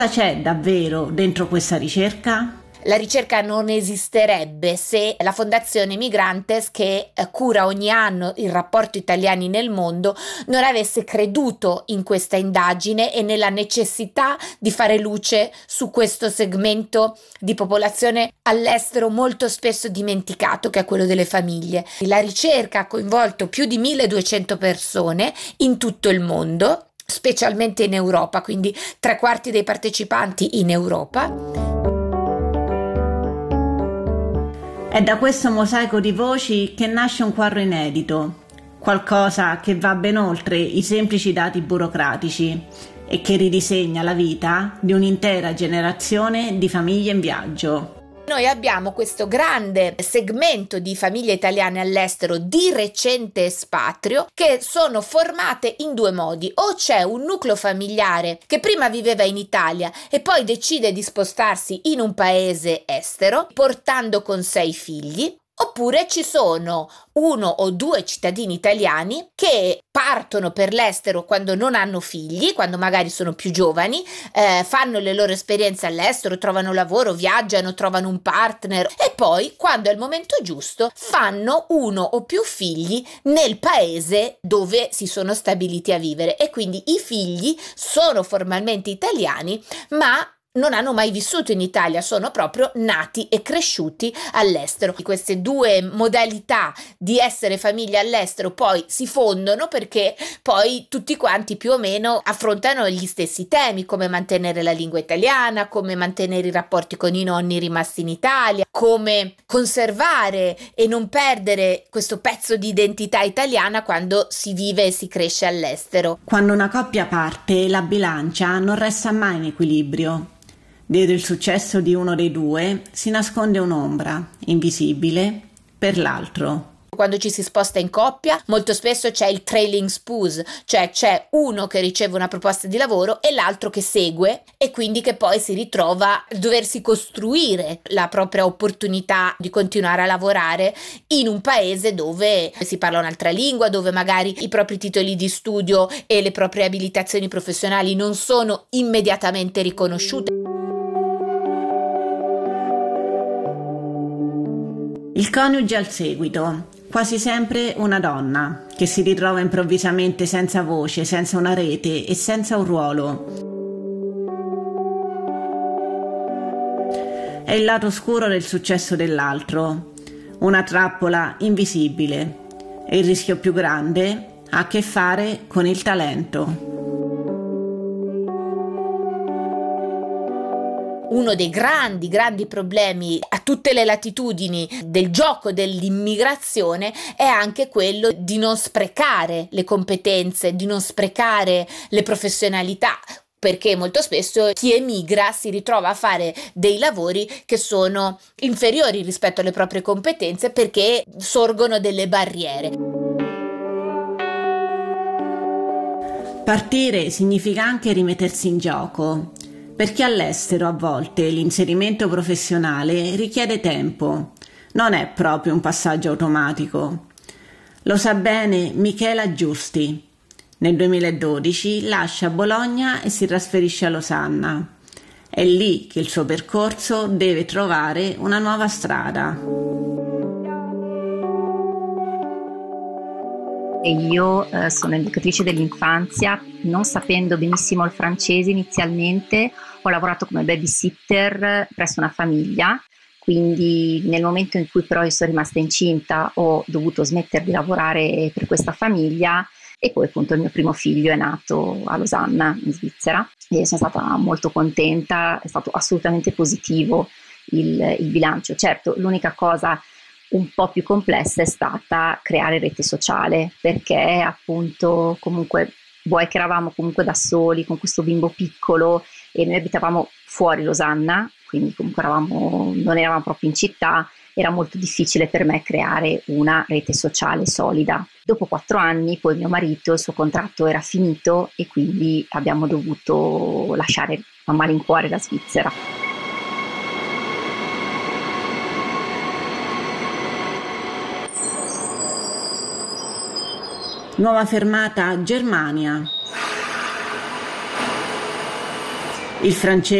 Cosa c'è davvero dentro questa ricerca? La ricerca non esisterebbe se la Fondazione Migrantes, che cura ogni anno il rapporto italiani nel mondo, non avesse creduto in questa indagine e nella necessità di fare luce su questo segmento di popolazione all'estero molto spesso dimenticato, che è quello delle famiglie. La ricerca ha coinvolto più di 1200 persone in tutto il mondo, specialmente in Europa, quindi 3/4 dei partecipanti in Europa. È da questo mosaico di voci che nasce un quadro inedito, qualcosa che va ben oltre i semplici dati burocratici e che ridisegna la vita di un'intera generazione di famiglie in viaggio. Noi abbiamo questo grande segmento di famiglie italiane all'estero di recente espatrio che sono formate in due modi: o c'è un nucleo familiare che prima viveva in Italia e poi decide di spostarsi in un paese estero portando con sé i figli, oppure ci sono 1 o 2 cittadini italiani che partono per l'estero quando non hanno figli, quando magari sono più giovani, fanno le loro esperienze all'estero, trovano lavoro, viaggiano, trovano un partner e poi, quando è il momento giusto, fanno 1 o più figli nel paese dove si sono stabiliti a vivere, e quindi i figli sono formalmente italiani, ma non hanno mai vissuto in Italia, sono proprio nati e cresciuti all'estero. Queste due modalità di essere famiglia all'estero poi si fondono, perché poi tutti quanti più o meno affrontano gli stessi temi, come mantenere la lingua italiana, come mantenere i rapporti con i nonni rimasti in Italia, come conservare e non perdere questo pezzo di identità italiana quando si vive e si cresce all'estero. Quando una coppia parte, la bilancia non resta mai in equilibrio. Dietro il successo di uno dei due si nasconde un'ombra invisibile per l'altro. Quando ci si sposta in coppia, molto spesso c'è il trailing spouse, cioè c'è uno che riceve una proposta di lavoro e l'altro che segue, e quindi che poi si ritrova a doversi costruire la propria opportunità di continuare a lavorare in un paese dove si parla un'altra lingua, dove magari i propri titoli di studio e le proprie abilitazioni professionali non sono immediatamente riconosciute. Il coniuge al seguito, quasi sempre una donna, che si ritrova improvvisamente senza voce, senza una rete e senza un ruolo. È il lato oscuro del successo dell'altro, una trappola invisibile, e il rischio più grande ha a che fare con il talento. Uno dei grandi problemi a tutte le latitudini del gioco dell'immigrazione è anche quello di non sprecare le competenze, di non sprecare le professionalità, perché molto spesso chi emigra si ritrova a fare dei lavori che sono inferiori rispetto alle proprie competenze, perché sorgono delle barriere. Partire significa anche rimettersi in gioco, perché all'estero a volte l'inserimento professionale richiede tempo, non è proprio un passaggio automatico. Lo sa bene Michela Giusti. Nel 2012 lascia Bologna e si trasferisce a Losanna. È lì che il suo percorso deve trovare una nuova strada. Io sono educatrice dell'infanzia, non sapendo benissimo il francese inizialmente ho lavorato come babysitter presso una famiglia, quindi nel momento in cui però io sono rimasta incinta ho dovuto smettere di lavorare per questa famiglia, e poi appunto il mio primo figlio è nato a Losanna in Svizzera e sono stata molto contenta, è stato assolutamente positivo il bilancio. Certo, l'unica cosa un po' più complessa è stata creare rete sociale, perché appunto comunque vuoi che eravamo comunque da soli con questo bimbo piccolo e noi abitavamo fuori Losanna, quindi comunque non eravamo proprio in città, era molto difficile per me creare una rete sociale solida. Dopo 4 anni poi mio marito, il suo contratto era finito e quindi abbiamo dovuto lasciare a malincuore la Svizzera. Nuova fermata Germania. il francese